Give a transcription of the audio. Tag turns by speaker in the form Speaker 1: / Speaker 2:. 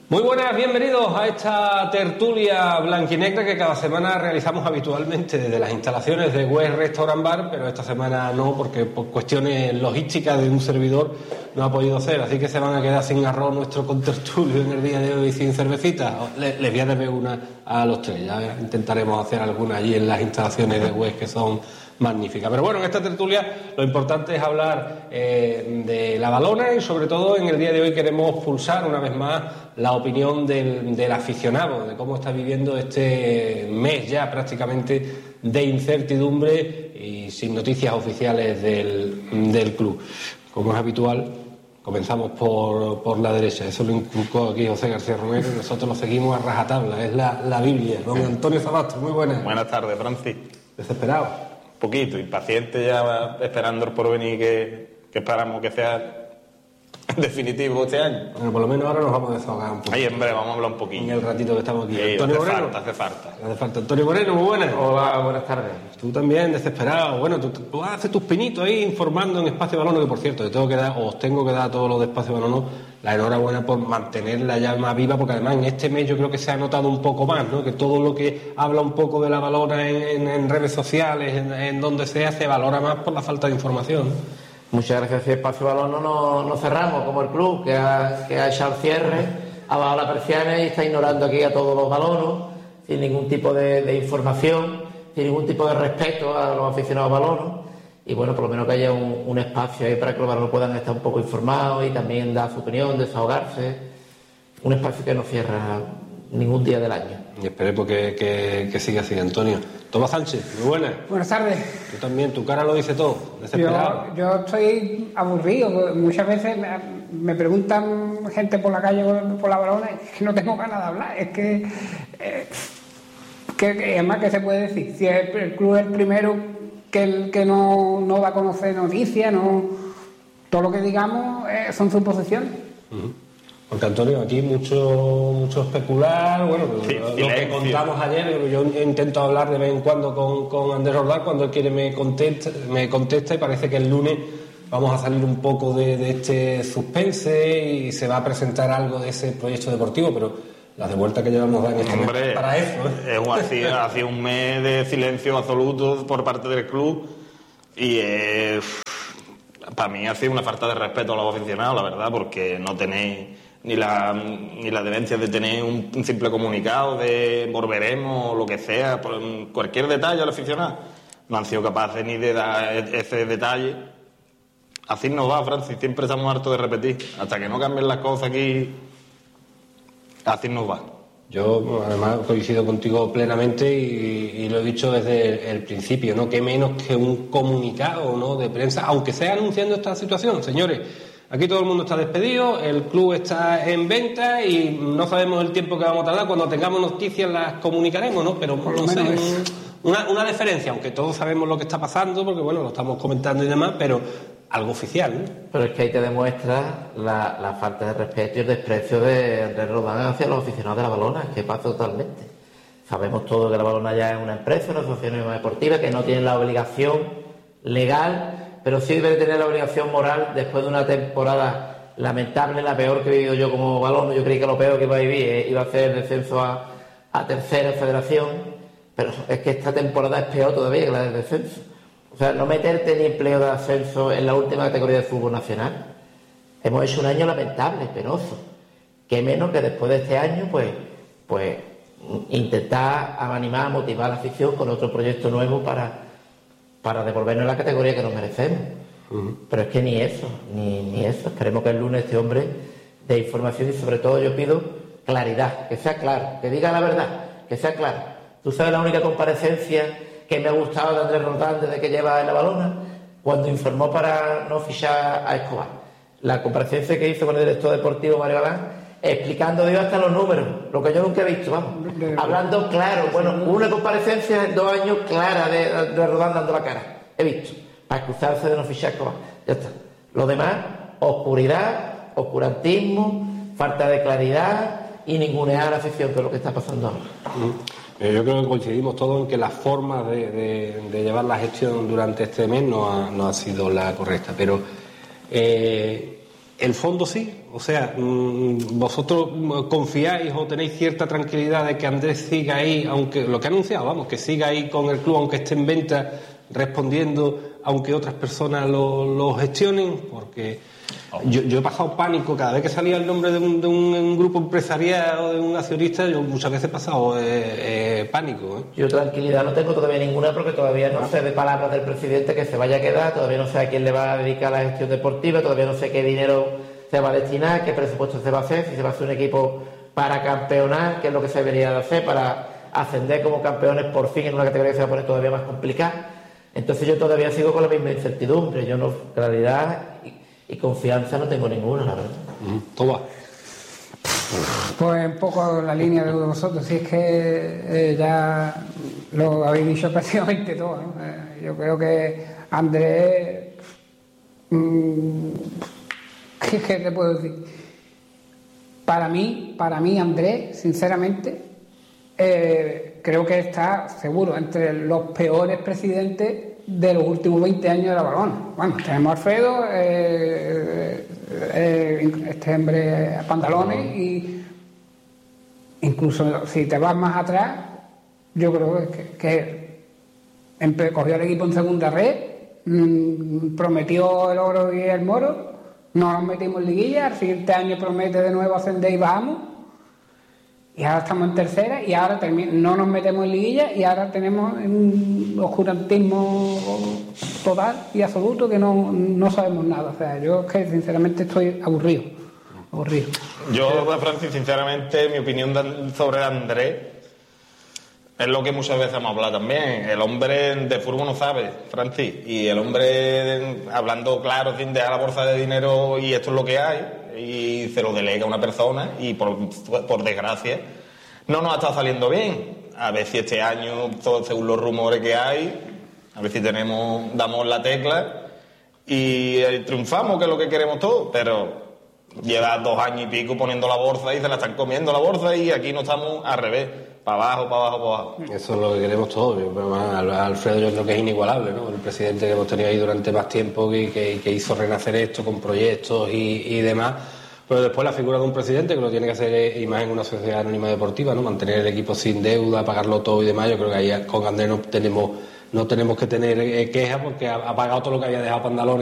Speaker 1: Muy buenas, bienvenidos a esta tertulia blanquinegra que cada semana realizamos habitualmente desde las instalaciones de West Restaurant Bar, pero esta semana no, porque por cuestiones logísticas de un servidor no ha podido hacer, así que se van a quedar sin arroz nuestro contertulio en el día de hoy, sin cervecita. Les voy a deber una a los tres, ya intentaremos hacer alguna allí en las instalaciones de West que son magnífica. Pero bueno, en esta tertulia lo importante es hablar de la balona y sobre todo en el día de hoy queremos pulsar una vez más la opinión del aficionado, de cómo está viviendo este mes ya prácticamente de incertidumbre y sin noticias oficiales del club. Como es habitual, comenzamos por la derecha. Eso lo inculcó aquí José García Romero y nosotros lo seguimos a rajatabla. Es la Biblia. Don Antonio Zabastro, muy buenas.
Speaker 2: Buenas tardes, Francis.
Speaker 1: ¿Desesperado?
Speaker 2: Poquito, impaciente ya, esperando el porvenir que esperamos que sea definitivo este año.
Speaker 1: Bueno, por lo menos ahora nos vamos a desahogar un poco.
Speaker 2: Ahí en breve vamos a hablar un poquito.
Speaker 1: En el ratito que estamos aquí.
Speaker 2: Sí,
Speaker 1: Antonio Moreno.
Speaker 2: Hace falta.
Speaker 1: Antonio Moreno, muy buenas.
Speaker 3: Hola, buenas tardes.
Speaker 1: Tú también, desesperado. Bueno, tú haces tus pinitos ahí informando en Espacio Balono, que por cierto, os tengo que dar a todos los de Espacio Balono la enhorabuena por mantener la llama viva, porque además en este mes yo creo que se ha notado un poco más, ¿no? Que todo lo que habla un poco de la balona en redes sociales, en donde sea, se valora más por la falta de información.
Speaker 3: Muchas gracias. Si Espacio Balono no cerramos como el club, que ha echado el cierre, ha bajado la persiana y está ignorando aquí a todos los balonos, sin ningún tipo de información, sin ningún tipo de respeto a los aficionados balonos. Y bueno, por lo menos que haya un espacio ahí para que los balonos puedan estar un poco informados y también dar su opinión, desahogarse. Un espacio que no cierra ningún día del año.
Speaker 1: Y esperemos que siga así, Antonio. Tomás Sánchez, muy buenas.
Speaker 4: Buenas tardes.
Speaker 1: Tú también, tu cara lo dice todo, desesperado.
Speaker 4: Yo estoy aburrido. Muchas veces me preguntan gente por la calle por la balona y que no tengo ganas de hablar. Es que además, ¿qué se puede decir? Si el club es el primero que no da a conocer noticias, todo lo que digamos son suposiciones.
Speaker 1: Uh-huh. Porque Antonio, aquí mucho especular, bueno, sí, lo que contamos ayer, yo intento hablar de vez en cuando con Andrés Ordal, cuando él quiere me contesta y parece que el lunes vamos a salir un poco de este suspense y se va a presentar algo de ese proyecto deportivo, pero la de vuelta que llevamos en este mes para eso.
Speaker 2: Ha sido un mes de silencio absoluto por parte del club y para mí ha sido una falta de respeto a los aficionados, la verdad, porque no tenéis ni la demencia de tener un simple comunicado de volveremos o lo que sea, por cualquier detalle al aficionado. No han sido capaces ni de dar ese detalle. Así nos va, Francis, siempre estamos hartos de repetir. Hasta que no cambien las cosas aquí, así nos va.
Speaker 1: Yo, además, coincido contigo plenamente y lo he dicho desde el principio, ¿no? Que menos que un comunicado, ¿no?, de prensa, aunque sea anunciando esta situación, señores. Aquí todo el mundo está despedido, el club está en venta y no sabemos el tiempo que vamos a tardar. Cuando tengamos noticias las comunicaremos, ¿no? Pero no sé, una deferencia, aunque todos sabemos lo que está pasando, porque bueno, lo estamos comentando y demás, pero algo oficial, ¿no?
Speaker 3: Pero es que ahí te demuestra la falta de respeto y el desprecio de Andrés Rodán hacia los aficionados de la balona, que pasa totalmente. Sabemos todos que la balona ya es una empresa, una asociación deportiva, que no tiene la obligación legal, pero sí debe tener la obligación moral después de una temporada lamentable, la peor que he vivido yo como balón. Yo creí que lo peor que iba a vivir iba a ser el descenso a tercera federación, pero es que esta temporada es peor todavía que la del descenso. O sea, no meterte ni empleo de ascenso en la última categoría del fútbol nacional. Hemos hecho un año lamentable, penoso. Qué menos que después de este año, pues intentar animar, motivar a la afición con otro proyecto nuevo para devolvernos la categoría que nos merecemos. Uh-huh. Pero es que ni eso. Esperemos que el lunes este hombre dé información y sobre todo yo pido claridad, que sea claro, que diga la verdad, que sea claro. Tú sabes la única comparecencia que me ha gustado de Andrés Rodán desde que lleva en la balona, cuando informó para no fichar a Escobar. La comparecencia que hizo con el director deportivo Mario Galán, explicando hasta los números, lo que yo nunca he visto, vamos. Hablando claro, bueno, una comparecencia en 2 años clara de Rodán dando la cara. He visto, para excusarse de no fichar a Escobar. Ya está. Lo demás, oscuridad, oscurantismo, falta de claridad y ningunear a la afición, que es lo que está pasando ahora.
Speaker 1: Yo creo que coincidimos todos en que la forma de llevar la gestión durante este mes no ha sido la correcta, pero el fondo sí, o sea, vosotros confiáis o tenéis cierta tranquilidad de que Andrés siga ahí, aunque lo que ha anunciado, vamos, que siga ahí con el club aunque esté en venta, respondiendo, aunque otras personas lo gestionen, porque yo he pasado pánico cada vez que salía el nombre de un grupo empresarial o de un accionista, yo muchas veces he pasado pánico.
Speaker 3: Yo tranquilidad no tengo todavía ninguna porque todavía no sé de palabras del presidente que se vaya a quedar, todavía no sé a quién le va a dedicar la gestión deportiva, todavía no sé qué dinero se va a destinar, qué presupuesto se va a hacer, si se va a hacer un equipo para campeonar, qué es lo que se debería de hacer para ascender como campeones por fin en una categoría que se va a poner todavía más complicada. Entonces yo todavía sigo con la misma incertidumbre, yo no, claridad y confianza no tengo ninguna, la verdad.
Speaker 1: Toma.
Speaker 4: Pues un poco la línea de vosotros, si es que ya lo habéis dicho prácticamente todo, ¿no? Yo creo que Andrés, ¿qué te puedo decir? Para mí Andrés, sinceramente, creo que está seguro entre los peores presidentes de los últimos 20 años de la Balona. Bueno, tenemos a Alfredo, este hombre a pantalones, y incluso si te vas más atrás, yo creo que cogió el equipo en segunda red, prometió el oro y el moro, no nos metimos en liguilla, al siguiente año promete de nuevo ascender y bajamos, y ahora estamos en tercera y ahora no nos metemos en liguilla y ahora tenemos un oscurantismo total y absoluto que no sabemos nada. O sea, yo es que sinceramente estoy aburrido.
Speaker 2: Yo, Francis, sinceramente, mi opinión sobre Andrés es lo que muchas veces hemos hablado también. El hombre de fútbol no sabe, Francis, y el hombre, hablando claro, sin dejar la bolsa de dinero y esto es lo que hay, y se lo delega a una persona y por desgracia no nos ha estado saliendo bien. A ver si este año, según los rumores que hay, a ver si damos la tecla y triunfamos, que es lo que queremos todos, pero lleva 2 años y pico poniendo la bolsa y se la están comiendo la bolsa y aquí no estamos al revés, para abajo.
Speaker 1: Eso es lo que queremos todos. Alfredo yo creo que es inigualable, ¿no? El presidente que hemos tenido ahí durante más tiempo que hizo renacer esto con proyectos y demás. Pero después la figura de un presidente que lo tiene que hacer y más en una sociedad anónima deportiva, ¿no? Mantener el equipo sin deuda, pagarlo todo y demás. Yo creo que ahí con Andrés no tenemos que tener quejas porque ha pagado todo lo que había dejado Pandalón